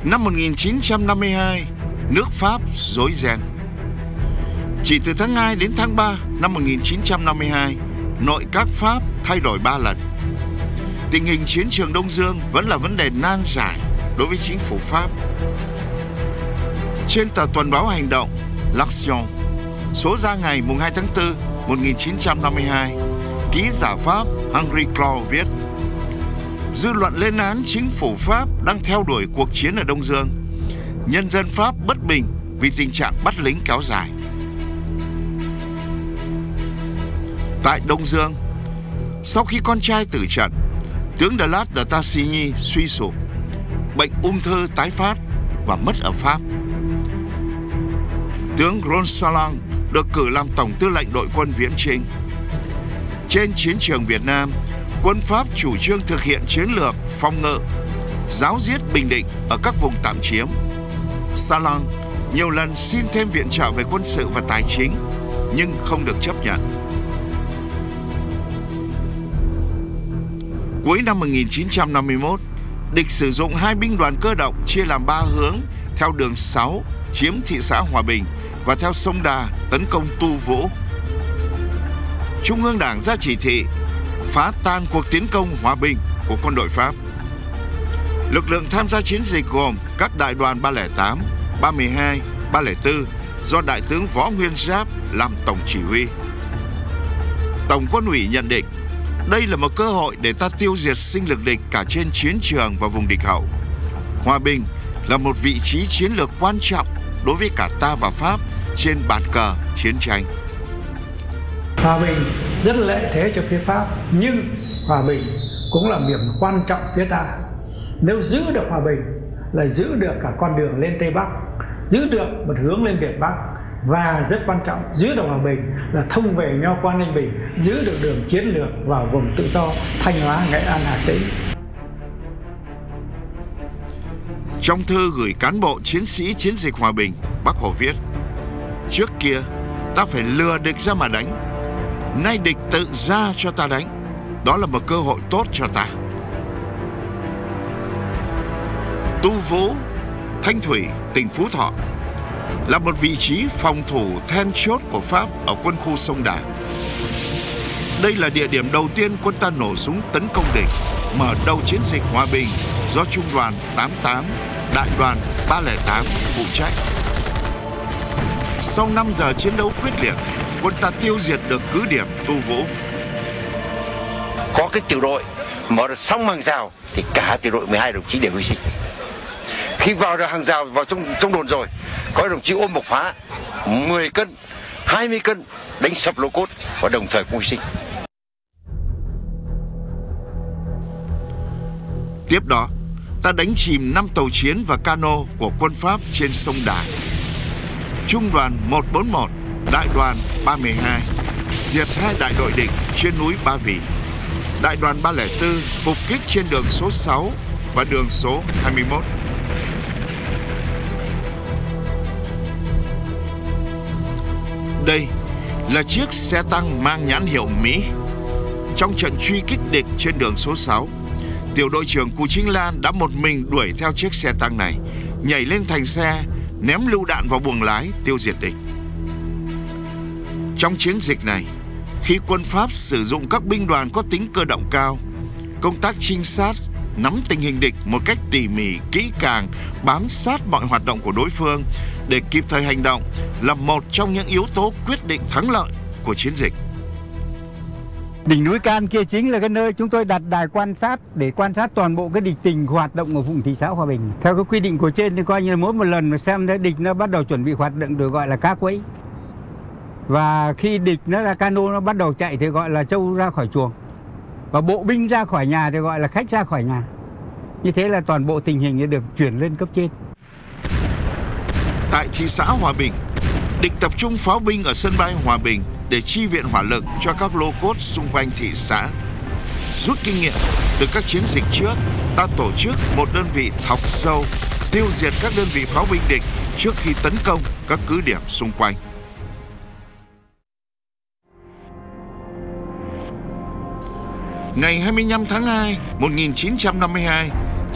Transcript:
Năm 1952, nước Pháp rối ren. Chỉ từ tháng 2 đến tháng 3 năm 1952, nội các Pháp thay đổi 3 lần. Tình hình chiến trường Đông Dương vẫn là vấn đề nan giải đối với chính phủ Pháp. Trên tờ tuần báo hành động L'Action, số ra ngày 2 tháng 4, 1952, ký giả Pháp Henri Claude viết: dư luận lên án chính phủ Pháp đang theo đuổi cuộc chiến ở Đông Dương. Nhân dân Pháp bất bình vì tình trạng bắt lính kéo dài. Tại Đông Dương, sau khi con trai tử trận, tướng de Lat de Tassigny suy sụp, bệnh ung thư tái phát và mất ở Pháp. Tướng Ronsalang được cử làm tổng tư lệnh đội quân viễn chinh. Trên chiến trường Việt Nam, quân Pháp chủ trương thực hiện chiến lược phòng ngự, giáo diết Bình Định ở các vùng tạm chiếm. Salang nhiều lần xin thêm viện trợ về quân sự và tài chính, nhưng không được chấp nhận. Cuối năm 1951, địch sử dụng 2 binh đoàn cơ động chia làm 3 hướng theo đường 6 chiếm thị xã Hòa Bình và theo sông Đà tấn công Tu Vũ. Trung ương Đảng ra chỉ thị phá tan cuộc tiến công Hòa Bình của quân đội Pháp. Lực lượng tham gia chiến dịch gồm các đại đoàn 308, 312, 304 do Đại tướng Võ Nguyên Giáp làm tổng chỉ huy. Tổng quân ủy nhận định đây là một cơ hội để ta tiêu diệt sinh lực địch cả trên chiến trường và vùng địch hậu. Hòa Bình là một vị trí chiến lược quan trọng đối với cả ta và Pháp trên bàn cờ chiến tranh. Hòa Bình rất lợi thế cho phía Pháp, nhưng Hòa Bình cũng là điểm quan trọng phía ta. Nếu giữ được Hòa Bình là giữ được cả con đường lên Tây Bắc, giữ được một hướng lên Việt Bắc, và rất quan trọng, giữ được Hòa Bình là thông về Nho Quan Ninh Bình, giữ được đường chiến lược vào vùng tự do Thanh Hóa, Nghệ An, Hà Tĩnh. Trong thư gửi cán bộ chiến sĩ chiến dịch Hòa Bình, Bác Hồ viết: trước kia ta phải lừa địch ra mà đánh, nay địch tự ra cho ta đánh, đó là một cơ hội tốt cho ta. Tu Vũ, Thanh Thủy, tỉnh Phú Thọ là một vị trí phòng thủ then chốt của Pháp ở quân khu sông Đà. Đây là địa điểm đầu tiên quân ta nổ súng tấn công địch, mở đầu chiến dịch Hòa Bình do Trung đoàn 88, Đại đoàn 308 phụ trách. Sau 5 giờ chiến đấu quyết liệt, quân ta tiêu diệt được cứ điểm Tu Vũ. Có cái tiểu đội mở được xong hàng rào thì cả tiểu đội 12 đồng chí đều hy sinh. Khi vào được hàng rào, vào trong đồn rồi, có đồng chí ôm bộc phá 10 cân, 20 cân đánh sập lô cốt và đồng thời cũng hy sinh. Tiếp đó, ta đánh chìm 5 tàu chiến và cano của quân Pháp trên sông Đà. Trung đoàn 141, Đại đoàn 312 diệt 2 đại đội địch trên núi Ba Vì. Đại đoàn 304 phục kích trên đường số 6 và đường số 21. Đây là chiếc xe tăng mang nhãn hiệu Mỹ. Trong trận truy kích địch trên đường số 6, tiểu đội trưởng Cù Chính Lan đã một mình đuổi theo chiếc xe tăng này, nhảy lên thành xe, ném lựu đạn vào buồng lái, tiêu diệt địch. Trong chiến dịch này, khi quân Pháp sử dụng các binh đoàn có tính cơ động cao, công tác trinh sát, nắm tình hình địch một cách tỉ mỉ, kỹ càng, bám sát mọi hoạt động của đối phương để kịp thời hành động là một trong những yếu tố quyết định thắng lợi của chiến dịch. Đỉnh núi Can kia chính là cái nơi chúng tôi đặt đài quan sát để quan sát toàn bộ cái địch tình hoạt động ở vùng thị xã Hòa Bình. Theo cái quy định của trên thì coi như là mỗi một lần mà xem thấy địch nó bắt đầu chuẩn bị hoạt động được gọi là cá quấy. Và khi địch nó là cano nó bắt đầu chạy thì gọi là trâu ra khỏi chuồng. Và bộ binh ra khỏi nhà thì gọi là khách ra khỏi nhà. Như thế là toàn bộ tình hình được chuyển lên cấp trên. Tại thị xã Hòa Bình, địch tập trung pháo binh ở sân bay Hòa Bình để chi viện hỏa lực cho các lô cốt xung quanh thị xã. Rút kinh nghiệm từ các chiến dịch trước, ta tổ chức một đơn vị thọc sâu, tiêu diệt các đơn vị pháo binh địch trước khi tấn công các cứ điểm xung quanh. Ngày 25 tháng 2, 1952,